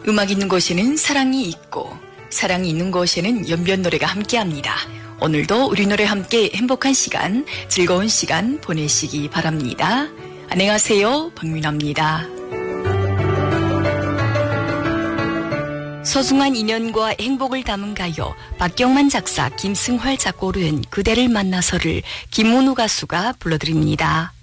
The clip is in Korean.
음악 있는 곳에는 사랑이 있고 사랑이 있는 곳에는 연변 노래가 함께합니다. 오늘도 우리 노래 함께 행복한 시간, 즐거운 시간 보내시기 바랍니다. 안녕하세요, 박민아입니다. 소중한 인연과 행복을 담은 가요, 박경만 작사, 김승활 작곡으로 한 그대를 만나서를 김문우 가수가 불러드립니다.